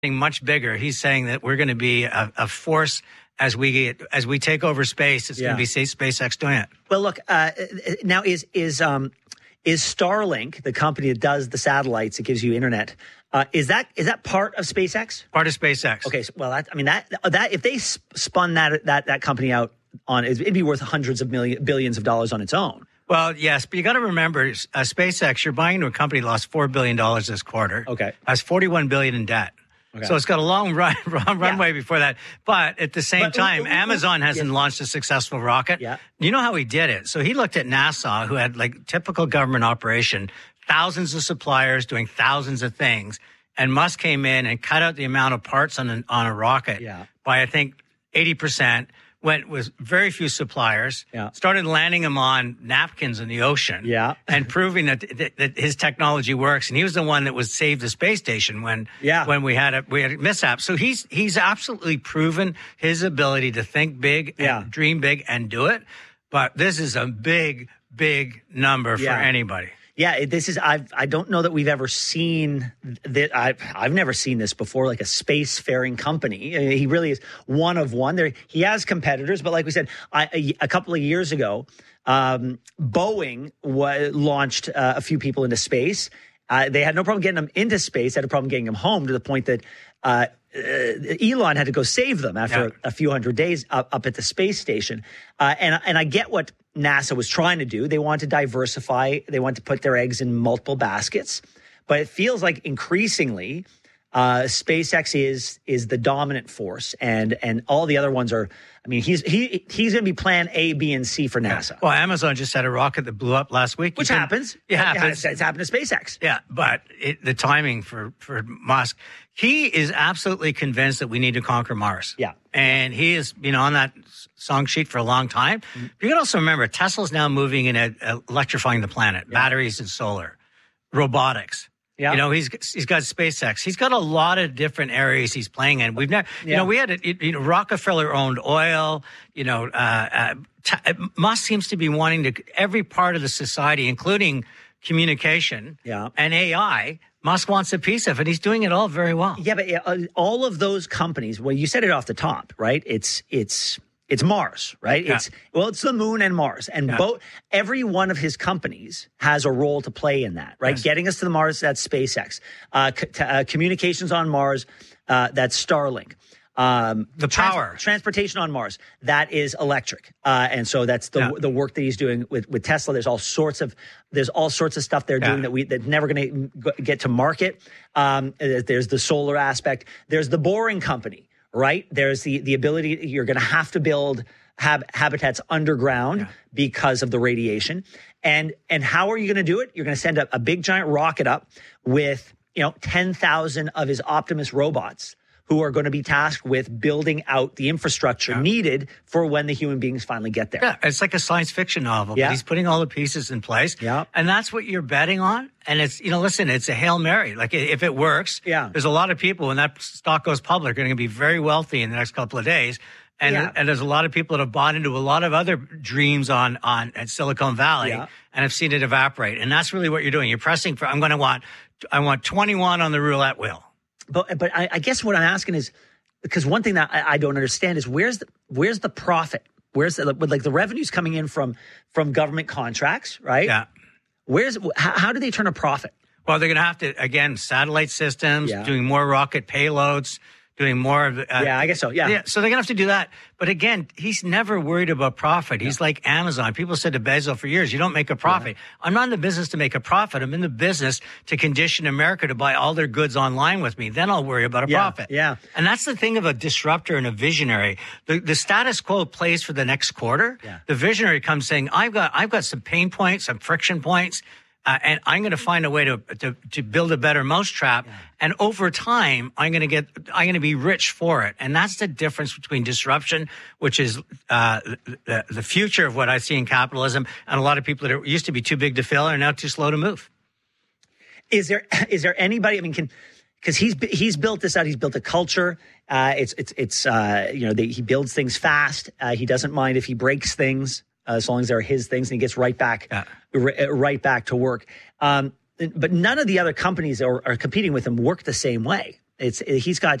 much bigger. He's saying that we're going to be a force as we take over space. It's going to be SpaceX doing it. Well, look, now is Starlink, the company that does the satellites that gives you internet, is that part of SpaceX? Part of SpaceX. Okay, so, well, that if they spun that company out on, it'd be worth hundreds of billions of dollars on its own. Well, yes, but you got to remember, SpaceX, you're buying into a company that lost $4 billion this quarter. Okay, has $41 billion in debt. Okay. So it's got a long runway before that. But at the same time, Amazon hasn't launched a successful rocket. Yeah. You know how he did it? So he looked at NASA, who had like typical government operation, thousands of suppliers doing thousands of things. And Musk came in and cut out the amount of parts on a rocket by, I think, 80%. Went with very few suppliers, started landing them on napkins in the ocean, and proving that his technology works. And he was the one that was saved the space station when we had a mishap. So he's absolutely proven his ability to think big, and dream big, and do it. But this is a big, big number for anybody. Yeah, this is. I don't know that we've ever seen that. I've never seen this before. Like a spacefaring company. He really is one of one. He has competitors, but like we said, a couple of years ago, Boeing launched a few people into space. They had no problem getting them into space. They had a problem getting them home, to the point that Elon had to go save them after a few hundred days up at the space station. And I get what NASA was trying to do. They want to diversify. They want to put their eggs in multiple baskets. But it feels like increasingly SpaceX is the dominant force, and all the other ones are. I mean, he's going to be plan A, B, and C for NASA. Well, Amazon just had a rocket that blew up last week. Which happens. It happens. It's happened to SpaceX. Yeah, but the timing for Musk, he is absolutely convinced that we need to conquer Mars. Yeah. And he has been on that song sheet for a long time. Mm-hmm. You can also remember, Tesla's now moving in electrifying the planet, batteries and solar, robotics. Yeah. You know, he's got SpaceX. He's got a lot of different areas he's playing in. We've never, we had Rockefeller owned oil. Musk seems to be wanting to every part of the society, including communication and AI. Musk wants a piece of it. He's doing it all very well. Yeah, but all of those companies. Well, you said it off the top, right? It's Mars, right? Yeah. It's the moon and Mars. And every one of his companies has a role to play in that, right? Yes. Getting us to the Mars, that's SpaceX. Communications on Mars, that's Starlink. The power. Transportation on Mars, that is electric. And so that's the work that he's doing with Tesla. There's all sorts of stuff they're doing that's never going to get to market. There's the solar aspect. There's the Boring Company. Right? There's the ability, you're going to have to build habitats underground because of the radiation. And how are you going to do it? You're going to send a big giant rocket up with, 10,000 of his Optimus robots who are going to be tasked with building out the infrastructure needed for when the human beings finally get there. Yeah, it's like a science fiction novel, but he's putting all the pieces in place. Yeah. And that's what you're betting on. And it's, listen, it's a Hail Mary. Like, if it works, there's a lot of people, when that stock goes public, are going to be very wealthy in the next couple of days. And there's a lot of people that have bought into a lot of other dreams at Silicon Valley and have seen it evaporate. And that's really what you're doing. You're pressing for, I want 21 on the roulette wheel. But I guess what I'm asking is, because one thing that I don't understand is where's the profit? Where's the revenue's coming in from government contracts, right? Yeah. How do they turn a profit? Well, they're going to have to, again, satellite systems, doing more rocket payloads, doing more of I guess so. Yeah. So they're going to have to do that. But again, he's never worried about profit. He's like Amazon. People said to Bezos for years, you don't make a profit. Yeah. I'm not in the business to make a profit. I'm in the business to condition America to buy all their goods online with me. Then I'll worry about a profit. Yeah. And that's the thing of a disruptor and a visionary. The status quo plays for the next quarter. Yeah. The visionary comes saying, I've got some pain points, some friction points. And I'm going to find a way to build a better mousetrap. Yeah. And over time, I'm going to be rich for it. And that's the difference between disruption, which is the future of what I see in capitalism, and a lot of people that used to be too big to fail are now too slow to move. Is there anybody? I mean, because he's built this out. He's built a culture. He builds things fast. He doesn't mind if he breaks things. As long as they're his things, and he gets right back to work. But none of the other companies that are competing with him work the same way. He's got